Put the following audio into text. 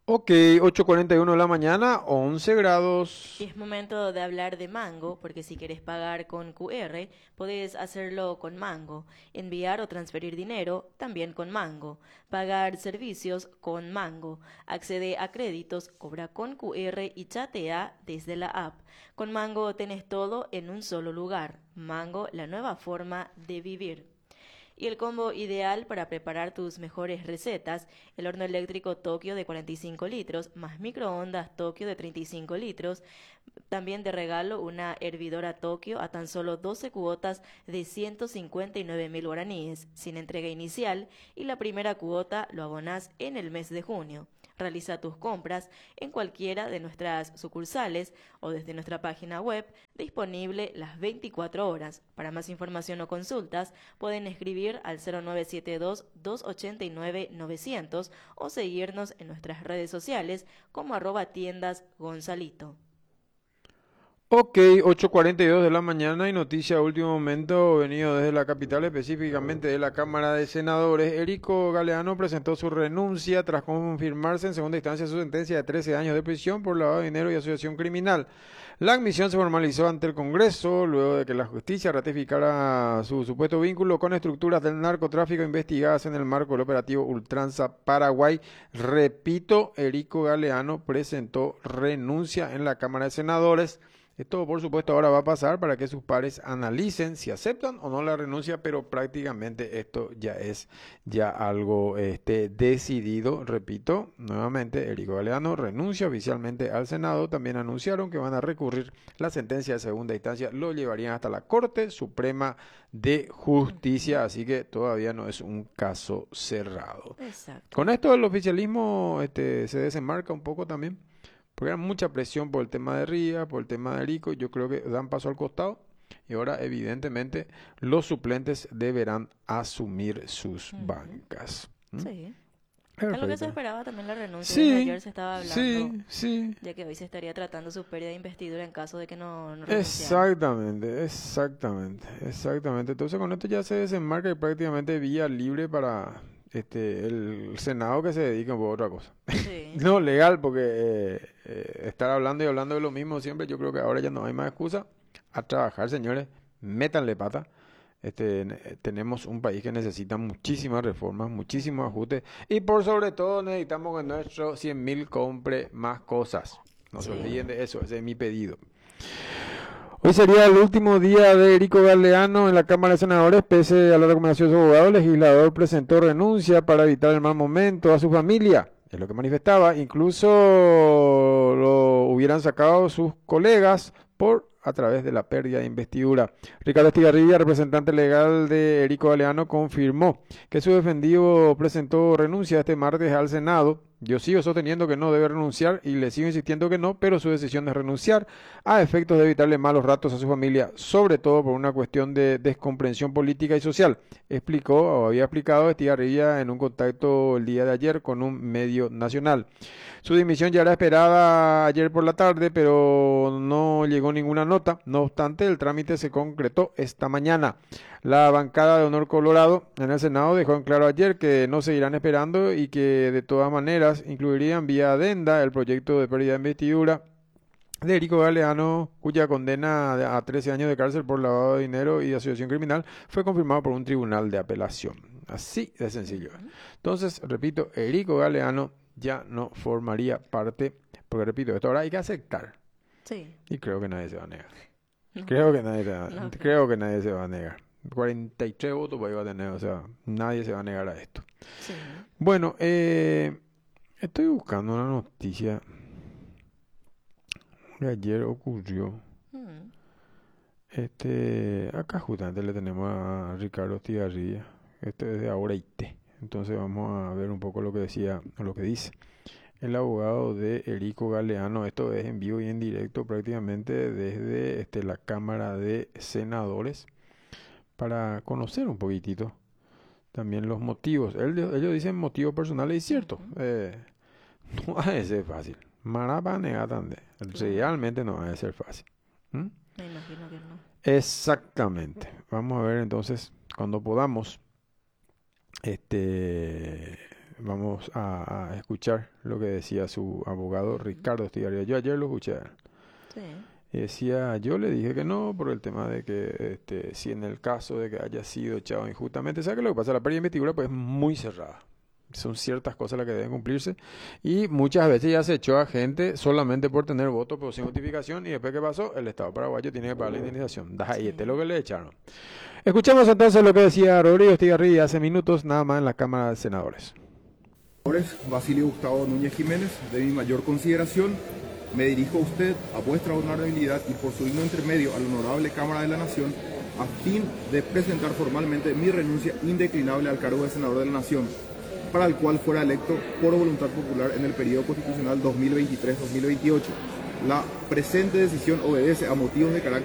Ok, 8:41 de la mañana, 11 Y grados. es momento de hablar de Mango, porque si quieres pagar con QR, puedes hacerlo con Mango. Enviar o transferir dinero, también con Mango. Pagar servicios con Mango. Accede a créditos, cobra con QR y chatea desde la app. Con Mango tenés todo en un solo lugar. Mango, la nueva forma de vivir. Y el combo ideal para preparar tus mejores recetas, el horno eléctrico Tokio de 45 litros, más microondas Tokio de 35 litros, también de regalo una hervidora Tokio a tan solo 12 cuotas de 159.000 guaraníes, sin entrega inicial, y la primera cuota lo abonás en el mes de junio. Realiza tus compras en cualquiera de nuestras sucursales o desde nuestra página web, disponible las 24 horas. Para más información o consultas, pueden escribir al 0972-289-900 o seguirnos en nuestras redes sociales como @tiendas Gonzalito. Ok, 8:42 de la mañana y noticia de último momento venido desde la capital, específicamente de la Cámara de Senadores. Erico Galeano presentó su renuncia tras confirmarse en segunda instancia su sentencia de 13 años de prisión por lavado de dinero y asociación criminal. La admisión se formalizó ante el Congreso luego de que la justicia ratificara su supuesto vínculo con estructuras del narcotráfico investigadas en el marco del operativo Ultranza Paraguay. Repito, Erico Galeano presentó renuncia en la Cámara de Senadores. Esto, por supuesto, ahora va a pasar para que sus pares analicen si aceptan o no la renuncia, pero prácticamente esto ya es ya algo decidido. Repito, nuevamente, Erico Galeano renuncia oficialmente al Senado. También anunciaron que van a recurrir la sentencia de segunda instancia, lo llevarían hasta la Corte Suprema de Justicia, Ujú. así que todavía no es un caso cerrado. Exacto. Con esto el oficialismo se desenmarca un poco también. Porque era mucha presión por el tema de Ría, por el tema de Erico. Yo creo que dan paso al costado. Y ahora, evidentemente, los suplentes deberán asumir sus Ujú. bancas. ¿Mm? Sí. Es lo que se Perfecto. esperaba también la renuncia. Desde Sí, ayer se estaba hablando sí, sí. de que hoy se estaría tratando su pérdida de investidura en caso de que no renunciara. Exactamente, exactamente, exactamente. Entonces con esto ya se desenmarca y prácticamente vía libre para el Senado que se dedique a otra cosa. Sí. No legal, porque estar hablando y hablando de lo mismo siempre, yo creo que ahora ya no hay más excusa. A trabajar, señores, métanle pata. Tenemos un país que necesita muchísimas reformas, muchísimos Ujú. ajustes y por sobre todo necesitamos que nuestro 100.000 compre más cosas. No se Sí. olviden de eso, ese es mi pedido. Hoy sería el último día de Erico Galeano en la Cámara de Senadores, pese a la recomendación de su abogado. El legislador presentó renuncia para evitar el mal momento a su familia. Es lo que manifestaba. Incluso lo hubieran sacado sus colegas por a través de la pérdida de investidura. Ricardo Estigarribia, representante legal de Erico Galeano, confirmó que su defendido presentó renuncia este martes al Senado. Yo sigo sosteniendo que no debe renunciar y le sigo insistiendo que no, pero su decisión es renunciar a efectos de evitarle malos ratos a su familia, sobre todo por una cuestión de descomprensión política y social. Explicó o había explicado Estigarribia en un contacto el día de ayer con un medio nacional. Su dimisión ya era esperada ayer por la tarde, pero no llegó ninguna nota. No obstante, el trámite se concretó esta mañana. La bancada de Honor Colorado en el Senado dejó en claro ayer que no seguirán esperando y que de todas maneras incluirían vía adenda el proyecto de pérdida de investidura de Erico Galeano, cuya condena a 13 años de cárcel por lavado de dinero y asociación criminal fue confirmado por un tribunal de apelación. Así de sencillo. Ujú. Entonces, repito, Erico Galeano ya no formaría parte, porque repito, esto ahora hay que aceptar. Sí. Y creo que nadie se va a negar. No Creo que creo. nadie, se va- No creo. creo que nadie se va a negar. 43 votos pues iba a tener, o sea, nadie se va a negar a esto. Sí. Bueno, estoy buscando una noticia que ayer ocurrió. Mm. Acá justamente le tenemos a Ricardo Estigarribia. Este es de Ahora IT. Entonces vamos a ver un poco lo que decía, o lo que dice el abogado de Erico Galeano. Esto es en vivo y en directo prácticamente desde la Cámara de Senadores para conocer un poquitito también los motivos. Ellos dicen motivos personales y cierto. Ujú. No va a ser fácil. Marapa negatande. Claro. Realmente no va a ser fácil. ¿Mm? Me imagino que no. Exactamente. Vamos a ver entonces cuando podamos Vamos a escuchar lo que decía su abogado Ricardo Estigarribia. Yo ayer lo escuché. Sí. Y decía, yo le dije que no, por el tema de que si en el caso de que haya sido echado injustamente, ¿sabe qué es lo que pasa? La pérdida de investidura pues es muy cerrada. Son ciertas cosas las que deben cumplirse y muchas veces ya se echó a gente solamente por tener votos pero sin justificación y después ¿qué pasó? El Estado paraguayo tiene que pagar la indemnización. Ahí este es lo que le echaron. Escuchamos entonces lo que decía Rodrigo Estigarribia hace minutos nada más en la Cámara de Senadores. Basilio Gustavo Núñez Jiménez, de mi mayor consideración, me dirijo a usted, a vuestra honorabilidad y por su digno intermedio a la honorable Cámara de la Nación, a fin de presentar formalmente mi renuncia indeclinable al cargo de senador de la Nación, para el cual fuera electo por voluntad popular en el periodo constitucional 2023-2028. La presente decisión obedece a motivos de carácter